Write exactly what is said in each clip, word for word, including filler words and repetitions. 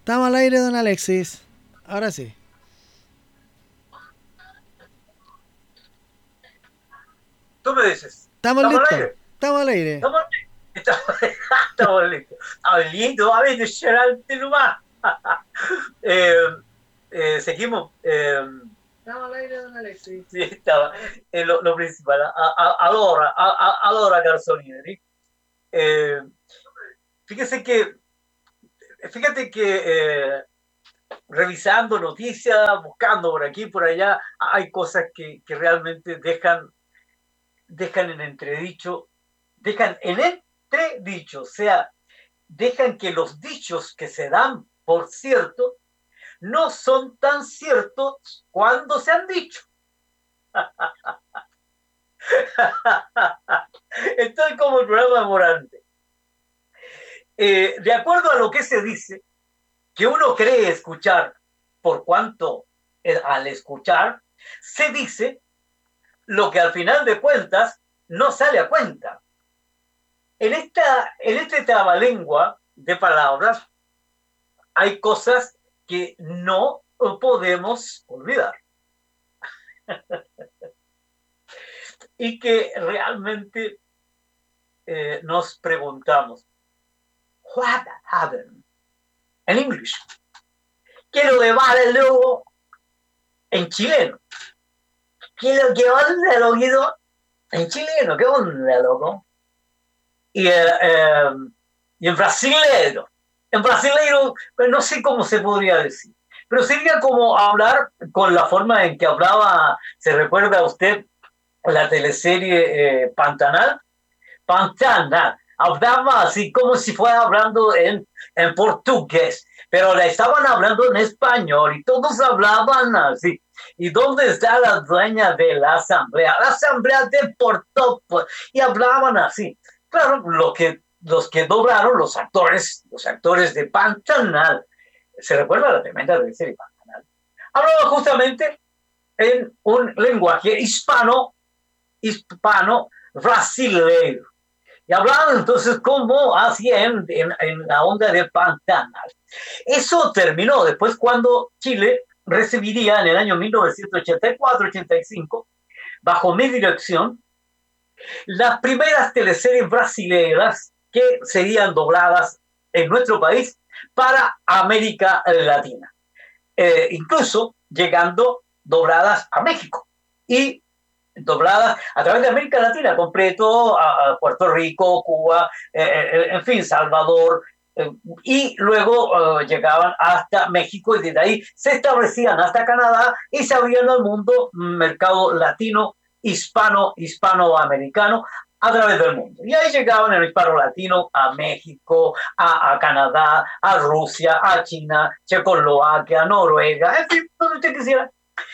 Estamos al aire, don Alexis. Ahora sí. Tú me dices, ¿Estamos ¿estamos al listos? aire? Estamos al aire. ¿Estamos, estamos, estamos listos. Estamos listos, a ver, impresionante nomás. eh, eh, seguimos. Eh, Estamos al aire, don Alexis. sí, estaba, eh, lo, lo, principal. A, a, allora, a, a, allora, Garzonieri. Eh, fíjese que, fíjate que eh, revisando noticias, buscando por aquí, por allá, hay cosas que, que realmente dejan, dejan en entredicho, dejan en entredicho, o sea, dejan que los dichos que se dan por cierto no son tan ciertos cuando se han dicho. Estoy como el programa de Morante. Eh, de acuerdo a lo que se dice, que uno cree escuchar, por cuanto eh, al escuchar se dice lo que al final de cuentas no sale a cuenta. En, esta, en este trabalengua de palabras hay cosas que no podemos olvidar y que realmente eh, nos preguntamos, what happened? En English. Quiero llevar el logo en chileno. Quiero que onda el oído en chileno. ¿Qué onda, loco? Y, eh, eh, y en brasileiro. En brasileiro, pues no sé cómo se podría decir. Pero sería como hablar con la forma en que hablaba, ¿se recuerda usted la teleserie eh, Pantanal? Pantanal. Hablaba así como si fuera hablando en, en portugués, pero le estaban hablando en español y todos hablaban así. ¿Y dónde está la dueña de la asamblea? La asamblea de Porto, y hablaban así. Claro, lo que, los que doblaron, los actores, los actores de Pantanal, ¿se recuerda la tremenda serie Pantanal? Hablaban justamente en un lenguaje hispano, hispano brasileiro. Y hablaban entonces como hacían en, en la onda de Pantanal. Eso terminó después cuando Chile recibiría en el año mil novecientos ochenta y cuatro ochenta y cinco, bajo mi dirección, las primeras teleseries brasileñas que serían dobladas en nuestro país para América Latina. Eh, incluso llegando dobladas a México y dobladas a través de América Latina, completo, a, a Puerto Rico, Cuba, eh, eh, en fin, Salvador, eh, y luego eh, llegaban hasta México y desde ahí se establecían hasta Canadá y se abrían al mundo mercado latino, hispano, hispanoamericano a través del mundo. Y ahí llegaban el hispano latino a México, a, a Canadá, a Rusia, a China, Checoslovaquia, Noruega, en fin, donde usted quisiera.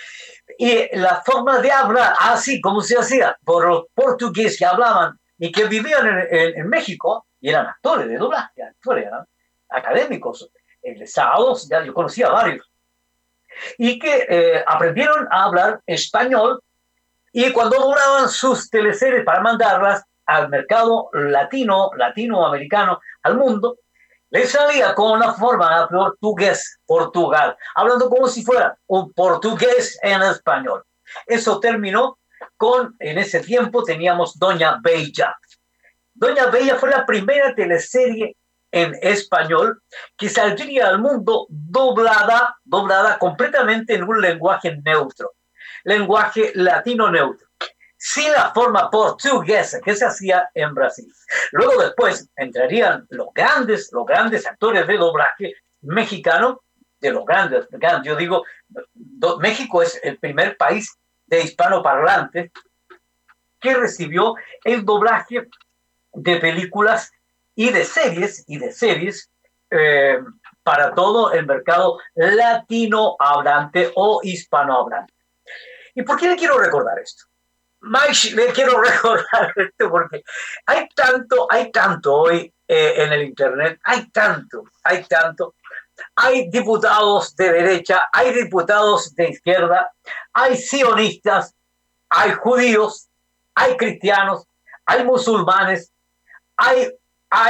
Y la forma de hablar, así como se hacía por los portugueses que hablaban y que vivían en, en, en México, y eran actores de doblaje, actores, eran académicos, egresados, ya yo conocía varios, y que eh, aprendieron a hablar español y cuando doblaban sus teleseries para mandarlas al mercado latino, latinoamericano, al mundo, le salía con una forma de portugués, Portugal, hablando como si fuera un portugués en español. Eso terminó con, en ese tiempo teníamos Doña Bella. Doña Bella fue la primera teleserie en español que saldría al mundo doblada, doblada completamente en un lenguaje neutro, lenguaje latino neutro, sin la forma portuguesa que se hacía en Brasil. Luego después entrarían los grandes, los grandes actores de doblaje mexicano, de los grandes, yo digo, do, México es el primer país de hispanoparlantes que recibió el doblaje de películas y de series, y de series eh, para todo el mercado latino hablante o hispano hablante. ¿Y por qué le quiero recordar esto? Mike, le quiero recordar esto porque hay tanto, hay tanto hoy eh, en el Internet, hay tanto, hay tanto. Hay diputados de derecha, hay diputados de izquierda, hay sionistas, hay judíos, hay cristianos, hay musulmanes, hay, hay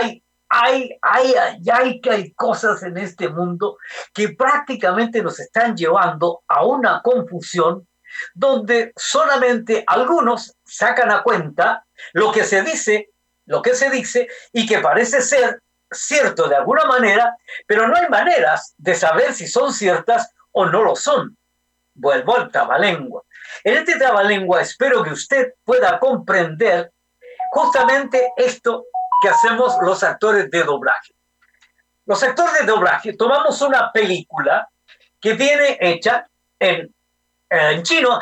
hay, hay, ya hay, que hay cosas en este mundo que prácticamente nos están llevando a una confusión donde solamente algunos sacan a cuenta lo que se dice, lo que se dice y que parece ser cierto de alguna manera, pero no hay maneras de saber si son ciertas o no lo son. Vuelvo al trabalengua. En este trabalengua espero que usted pueda comprender justamente esto que hacemos los actores de doblaje. Los actores de doblaje tomamos una película que viene hecha en, en chino.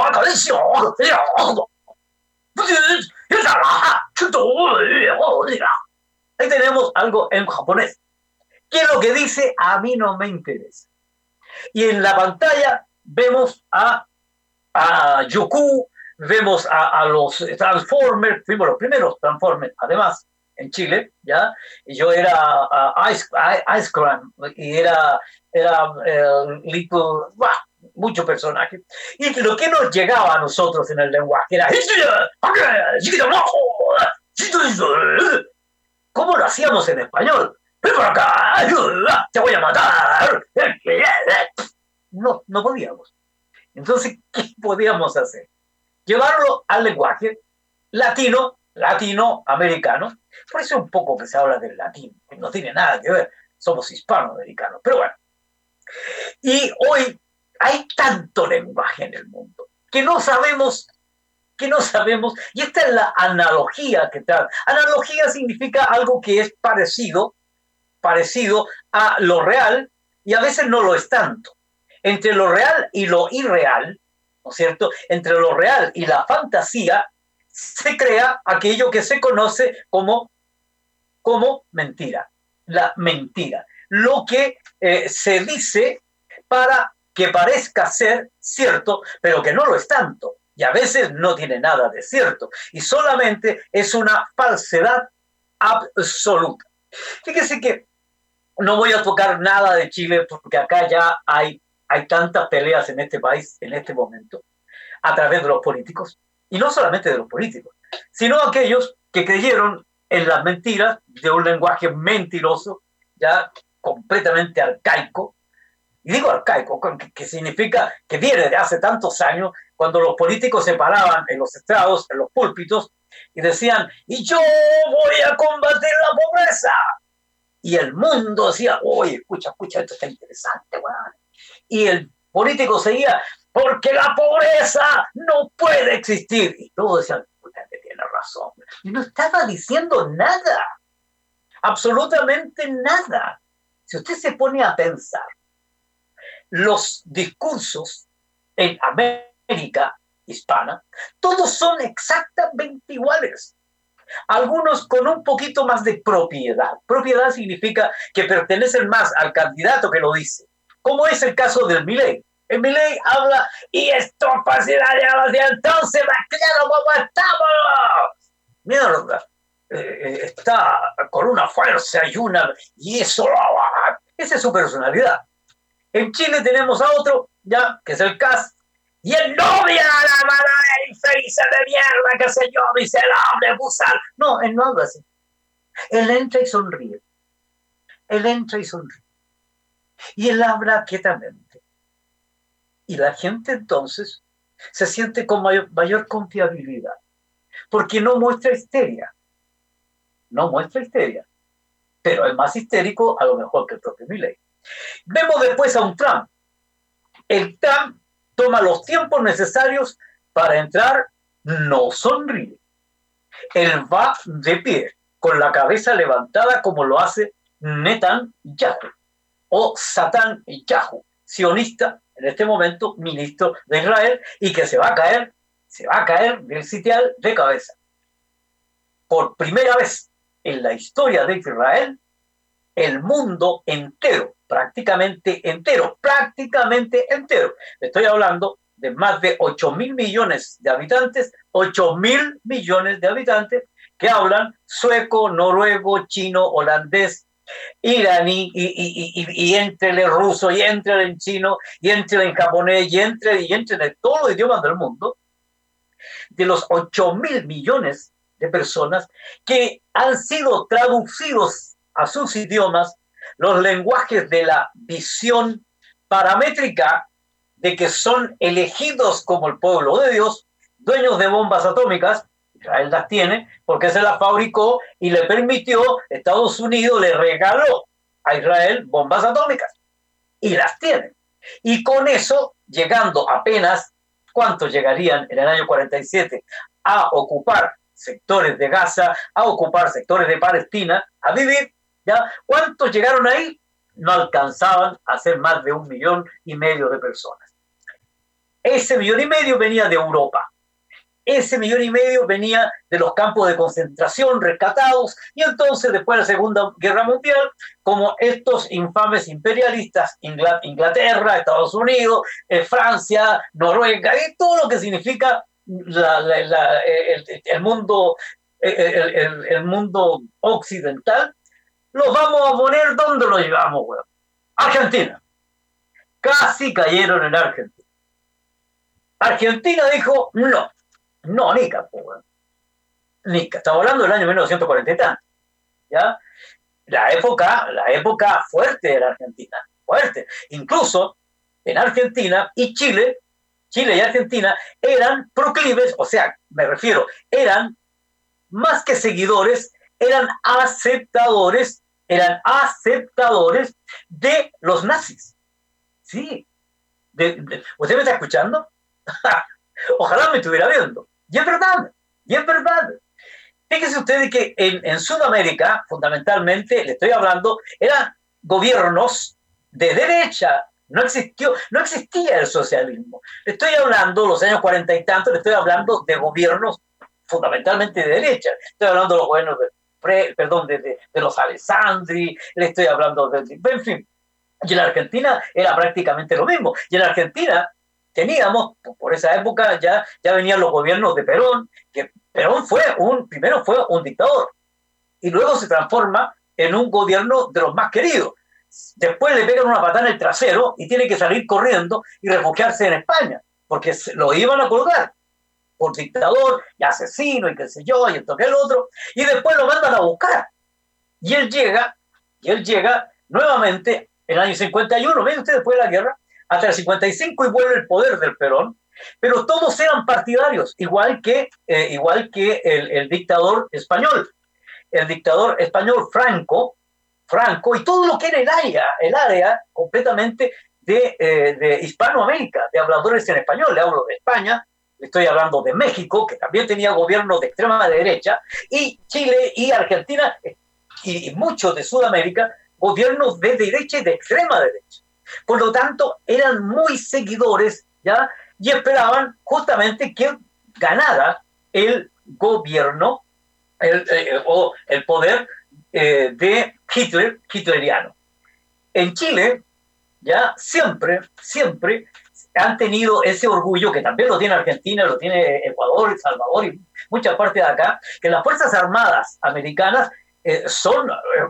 Ahí tenemos algo en japonés. ¿Qué es lo que dice? A mí no me interesa. Y en la pantalla vemos a, a Yoku, vemos a, a los Transformers, fuimos los primeros Transformers, además, en Chile, ¿ya? Y yo era uh, Ice, Ice Cream, y era, era uh, Little, bah, muchos personajes. Y lo que nos llegaba a nosotros en el lenguaje era ¿cómo lo hacíamos en español? ¡Ven por acá! ¡Te voy a matar! No, no podíamos. Entonces, ¿qué podíamos hacer? Llevarlo al lenguaje latino, latinoamericano. Por eso un poco que se habla del latino, que no tiene nada que ver. Somos hispanoamericanos, pero bueno. Y hoy hay tanto lenguaje en el mundo que no sabemos, que no sabemos, y esta es la analogía que trae. Analogía significa algo que es parecido, parecido a lo real, y a veces no lo es tanto. Entre lo real y lo irreal, ¿no es cierto? Entre lo real y la fantasía, se crea aquello que se conoce como, como mentira, la mentira. Lo que eh, se dice para que parezca ser cierto, pero que no lo es tanto. Y a veces no tiene nada de cierto. Y solamente es una falsedad absoluta. Fíjese que no voy a tocar nada de Chile porque acá ya hay, hay tantas peleas en este país en este momento a través de los políticos. Y no solamente de los políticos, sino aquellos que creyeron en las mentiras de un lenguaje mentiroso, ya completamente arcaico. Y digo arcaico, que, que significa que viene de hace tantos años, cuando los políticos se paraban en los estrados, en los púlpitos, y decían, y yo voy a combatir la pobreza. Y el mundo decía, oye, escucha, escucha, esto está interesante, weón. Y el político seguía, porque la pobreza no puede existir. Y todos decían, puta, que tiene razón. Y no estaba diciendo nada, absolutamente nada. Si usted se pone a pensar, los discursos en América hispana, todos son exactamente iguales. Algunos con un poquito más de propiedad. Propiedad significa que pertenecen más al candidato que lo dice, como es el caso del Milei. El Milei habla, y esto facilita de entonces, claro, ¿cómo estamos? Mierda, eh, está con una fuerza y una, y eso, esa es su personalidad. En Chile tenemos a otro, ya, que es el C A S, y él no mira la mano infeliz de mierda, que sé yo, miserable, busal. No, él no habla así. Él entra y sonríe. Él entra y sonríe. Y él habla quietamente. Y la gente entonces se siente con mayor, mayor confiabilidad, porque no muestra histeria. No muestra histeria. Pero es más histérico a lo mejor que el propio Milei. Vemos después a un Trump. El Trump toma los tiempos necesarios para entrar, no sonríe. Él va de pie, con la cabeza levantada como lo hace Netanyahu o Satán Yahu, sionista, en este momento ministro de Israel, y que se va a caer, se va a caer del sitial de cabeza. Por primera vez en la historia de Israel, el mundo entero, prácticamente entero, prácticamente entero. Estoy hablando de más de ocho mil millones de habitantes, ocho mil millones de habitantes que hablan sueco, noruego, chino, holandés, iraní, y, y, y, y entre el ruso, y entre el chino, y entre el japonés, y entre, y entre en todos los idiomas del mundo. De los ocho mil millones de personas que han sido traducidos a sus idiomas los lenguajes de la visión paramétrica de que son elegidos como el pueblo de Dios, dueños de bombas atómicas. Israel las tiene porque se las fabricó y le permitió, Estados Unidos le regaló a Israel bombas atómicas y las tiene. Y con eso, llegando apenas, ¿cuántos llegarían en el año cuarenta y siete a ocupar sectores de Gaza, a ocupar sectores de Palestina, a vivir? ¿Ya? ¿Cuántos llegaron ahí? No alcanzaban a ser más de un millón y medio de personas. Ese millón y medio venía de Europa. Ese millón y medio venía de los campos de concentración rescatados, y entonces después de la Segunda Guerra Mundial, como estos infames imperialistas, Inglaterra, Estados Unidos, eh, Francia, Noruega, y todo lo que significa la, la, la, el, el, mundo, el, el, el mundo occidental, los vamos a poner, ¿dónde los llevamos, güey? Argentina. Casi cayeron en Argentina. Argentina dijo, no. No, Nica, pues, Nica. Estamos hablando del año mil novecientos cuarenta y tanto, ¿ya? La época, la época fuerte de la Argentina, fuerte. Incluso en Argentina y Chile, Chile y Argentina eran proclives, o sea, me refiero, eran más que seguidores, eran aceptadores, eran aceptadores de los nazis. Sí. De, de, ¿Usted me está escuchando? Ojalá me estuviera viendo. Y es verdad, y es verdad. Fíjense ustedes que en, en Sudamérica, fundamentalmente, le estoy hablando, eran gobiernos de derecha. No existió, no existía el socialismo. Le estoy hablando, los años cuarenta y tantos, le estoy hablando de gobiernos fundamentalmente de derecha. Estoy hablando de los gobiernos de, perdón, de, de, de los Alessandri, le estoy hablando de, de, en fin. Y en Argentina era prácticamente lo mismo. Y en Argentina teníamos, por esa época ya, ya venían los gobiernos de Perón, que Perón fue un, primero fue un dictador, y luego se transforma en un gobierno de los más queridos. Después le pegan una patada en el trasero y tiene que salir corriendo y refugiarse en España, porque lo iban a colgar por dictador y asesino y qué sé yo, y esto que el otro, y después lo mandan a buscar. Y él llega, y él llega nuevamente en el año cincuenta y uno, ¿ven ustedes, después de la guerra? Hasta el cincuenta y cinco, y vuelve el poder del Perón, pero todos eran partidarios, igual que, eh, igual que el, el dictador español. El dictador español Franco, Franco, y todo lo que era el área, el área completamente de, eh, de Hispanoamérica, de habladores en español. Le hablo de España, le estoy hablando de México, que también tenía gobiernos de extrema derecha, y Chile y Argentina, y, y muchos de Sudamérica, gobiernos de derecha y de extrema derecha. Por lo tanto, eran muy seguidores, ¿ya? Y esperaban justamente que ganara el gobierno el, eh, o el poder eh, de Hitler, hitleriano. En Chile, ya siempre, siempre han tenido ese orgullo, que también lo tiene Argentina, lo tiene Ecuador, El Salvador y muchas partes de acá, que las Fuerzas Armadas americanas eh, son eh,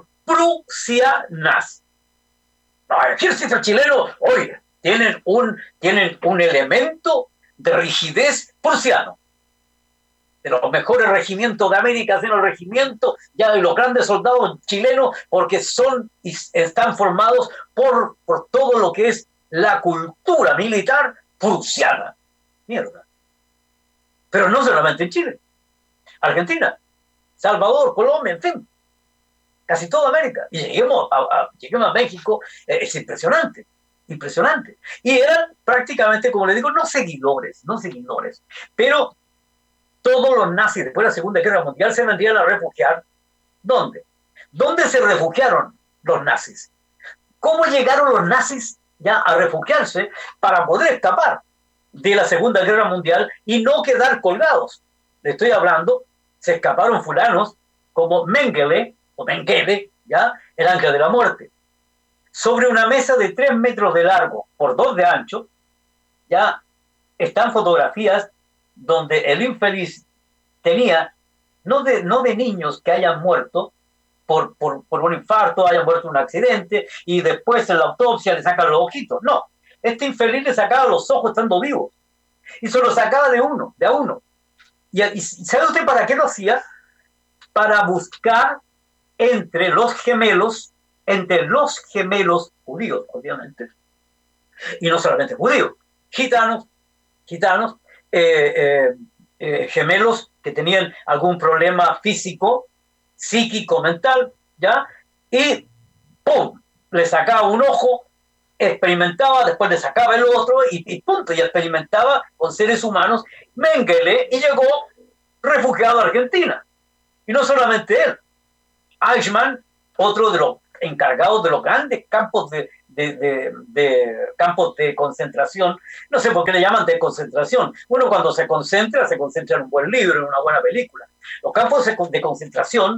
prusianas. El ejército chileno, oye, tienen un, tienen un elemento de rigidez prusiano. De los mejores regimientos de América, de los regimientos ya de los grandes soldados chilenos, porque son y están formados por, por todo lo que es la cultura militar prusiana. Mierda. Pero no solamente en Chile. Argentina, Salvador, Colombia, en fin. Casi toda América. Y lleguemos a, a, lleguemos a México, eh, es impresionante, impresionante. Y eran prácticamente, como les digo, no seguidores, no seguidores. Pero todos los nazis, después de la Segunda Guerra Mundial, se vendrían a refugiar. ¿Dónde? ¿Dónde se refugiaron los nazis? ¿Cómo llegaron los nazis ya a refugiarse para poder escapar de la Segunda Guerra Mundial y no quedar colgados? Le estoy hablando, se escaparon fulanos como Mengele, o Mengele, ¿ya? El ángel de la muerte. Sobre una mesa de tres metros de largo por dos de ancho, ya están fotografías donde el infeliz tenía, no de, no de niños que hayan muerto por, por, por un infarto, hayan muerto en un accidente, y después en la autopsia le sacan los ojitos. No, este infeliz le sacaba los ojos estando vivos, y se los sacaba de uno, de a uno. ¿Y, y sabe usted para qué lo hacía? Para buscar entre los gemelos, entre los gemelos judíos, obviamente, y no solamente judíos, gitanos, gitanos, eh, eh, eh, gemelos que tenían algún problema físico, psíquico, mental, ¿ya? Y ¡pum! Le sacaba un ojo, experimentaba, después le sacaba el otro y, y punto, y experimentaba con seres humanos. Mengele, y llegó refugiado a Argentina. Y no solamente él, Eichmann, otro de los encargados de los grandes campos de, de, de, de campos de concentración. No sé por qué le llaman de concentración. Uno cuando se concentra, se concentra en un buen libro, en una buena película. Los campos de concentración